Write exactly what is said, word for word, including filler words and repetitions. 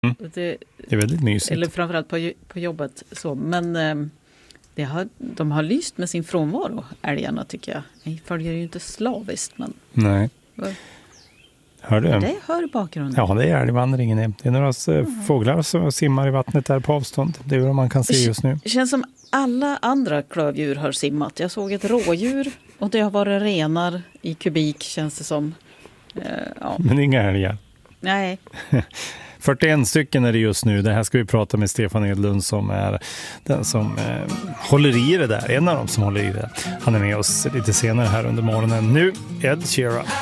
Mm. Det, det är väldigt mysigt. Eller framförallt på, på jobbet. Så. Men eh, det har, de har lyst med sin frånvaro, älgarna, tycker jag. Jag följer ju inte slaviskt, men... Nej. Vad, hör du? Det hör i bakgrunden. Ja, det är älgvandringen. Det är några mm. fåglar som simmar i vattnet där på avstånd. Det är vad man kan se just nu. Det känns som alla andra klövdjur har simmat. Jag såg ett rådjur och det har varit renar i kubik, känns det som. Uh, ja. Men inga älgar. Nej. fyrtioen stycken är det just nu. Det här ska vi prata med Stefan Edlund som är den som eh, håller i det där. En av dem som håller i det. Han är med oss lite senare här under morgonen. Nu Ed Sheeran.